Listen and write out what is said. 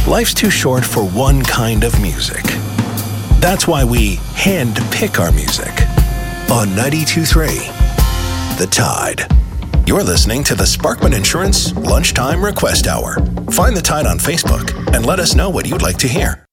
Life's too short for one kind of music. That's why we hand pick our music. On 92.3, The Tide. You're listening to the Sparkman Insurance Lunchtime Request Hour. Find The Tide on Facebook and let us know what you'd like to hear.